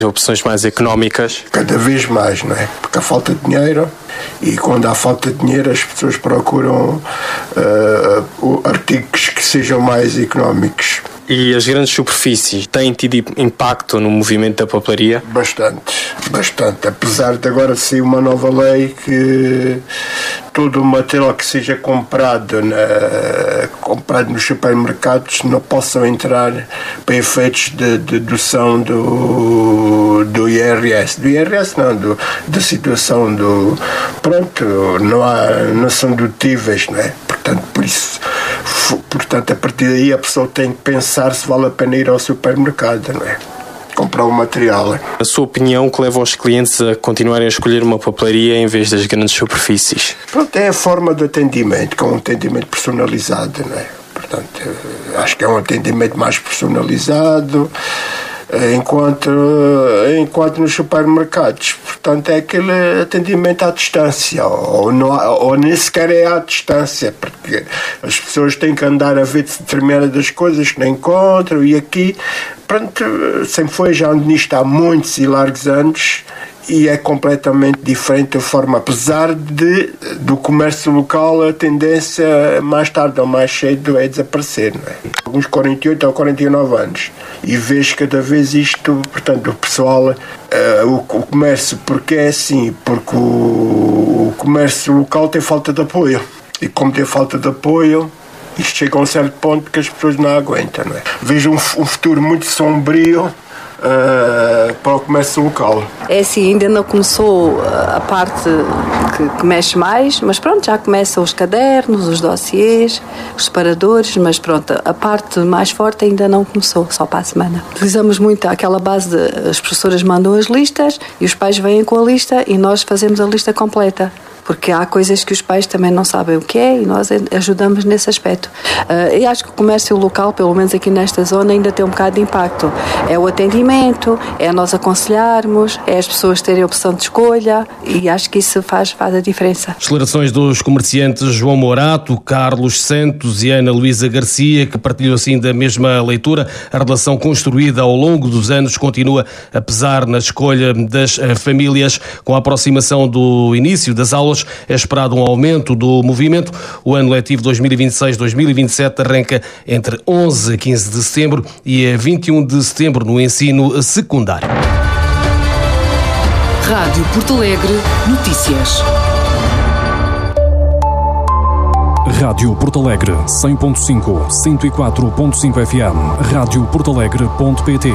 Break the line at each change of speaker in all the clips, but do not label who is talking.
Opções mais económicas?
Cada vez mais, não é? Porque há falta de dinheiro e quando há falta de dinheiro as pessoas procuram artigos que sejam mais económicos.
E as grandes superfícies têm tido impacto no movimento da papelaria?
Bastante. Apesar de agora sair uma nova lei que todo o material que seja comprado nos supermercados não possam entrar para efeitos de dedução do IRS. Do IRS não, da situação do... Pronto, não são dedutíveis, não é? Portanto, a partir daí a pessoa tem que pensar se vale a pena ir ao supermercado, não é? Comprar o material.
A sua opinião, que leva os clientes a continuarem a escolher uma papelaria em vez das grandes superfícies?
Pronto, é a forma de atendimento, que é um atendimento personalizado, não é? Portanto, acho que é um atendimento mais personalizado, enquanto nos supermercados. Portanto, é aquele atendimento à distância, ou nem sequer é à distância, porque as pessoas têm que andar a ver determinadas coisas que não encontram, e aqui, pronto, sempre foi, já ando nisto há muitos e largos anos, e é completamente diferente a forma, apesar do comércio local, a tendência mais tarde ou mais cedo é desaparecer, não é? Alguns 48 ou 49 anos, e vejo cada vez isto, portanto, o pessoal, o comércio, porque é assim, porque o comércio local tem falta de apoio, e como tem falta de apoio, isto chega a um certo ponto que as pessoas não aguentam, não é? Vejo um futuro muito sombrio para o comércio local.
É assim, ainda não começou a parte que mexe mais, mas pronto, já começam os cadernos, os dossiês, os separadores, mas pronto, a parte mais forte ainda não começou, só para a semana. Utilizamos muito aquela base as professoras mandam as listas e os pais vêm com a lista e nós fazemos a lista completa. Porque há coisas que os pais também não sabem o que é e nós ajudamos nesse aspecto. Eu acho que o comércio local, pelo menos aqui nesta zona, ainda tem um bocado de impacto. É o atendimento, é nós aconselharmos, é as pessoas terem a opção de escolha e acho que isso faz a diferença.
Declarações dos comerciantes João Morato, Carlos Santos e Ana Luísa Garcia, que partilham assim da mesma leitura. A relação construída ao longo dos anos continua a pesar na escolha das famílias. Com a aproximação do início das aulas, é esperado um aumento do movimento. O ano letivo 2026-2027 arranca entre 11 a 15 de setembro e a 21 de setembro no ensino secundário.
Rádio Porto Alegre Notícias.
Rádio Porto Alegre 100.5, 104.5 FM, radioportalegre.pt.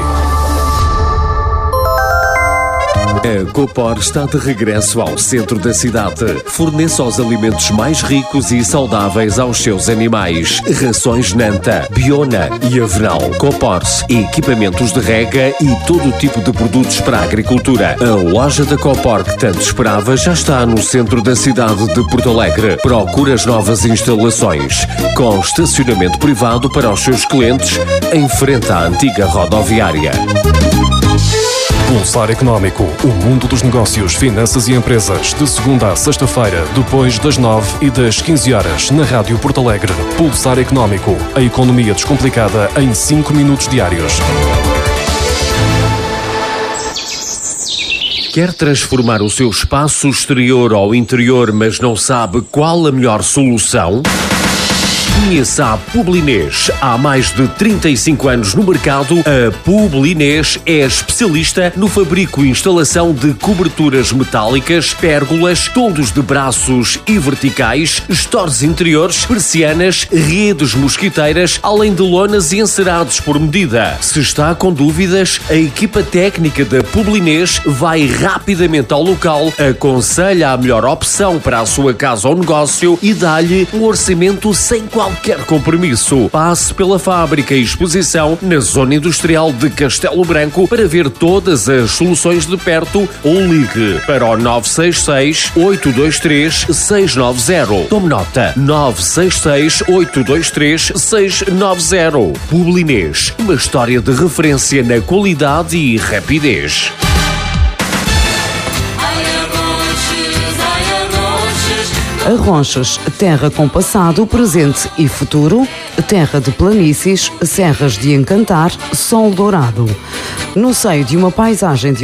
A Copor está de regresso ao centro da cidade. Fornece os alimentos mais ricos e saudáveis aos seus animais. Rações Nanta, Biona e Avenal. Copors, equipamentos de rega e todo tipo de produtos para a agricultura. A loja da Copor que tanto esperava já está no centro da cidade de Porto Alegre. Procura as novas instalações, com estacionamento privado para os seus clientes, em frente à antiga rodoviária.
Pulsar Económico, o mundo dos negócios, finanças e empresas, de segunda a sexta-feira, depois das 9 e das 15 horas, na Rádio Porto Alegre. Pulsar Económico, a economia descomplicada em 5 minutos diários.
Quer transformar o seu espaço exterior ao interior, mas não sabe qual a melhor solução? Conheça a Publinês. Há mais de 35 anos no mercado, a Publinês é especialista no fabrico e instalação de coberturas metálicas, pérgolas, toldos de braços e verticais, estores interiores, persianas, redes mosquiteiras, além de lonas e encerados por medida. Se está com dúvidas, a equipa técnica da Publinês vai rapidamente ao local, aconselha a melhor opção para a sua casa ou negócio e dá-lhe um orçamento sem qualquer compromisso. Passe pela fábrica e exposição na zona industrial de Castelo Branco para ver todas as soluções de perto ou ligue para o 966-823-690. Tome nota, 966-823-690. Publinês, uma história de referência na qualidade e rapidez.
Arronches, terra com passado, presente e futuro, terra de planícies, serras de encantar, sol dourado. No seio de uma paisagem de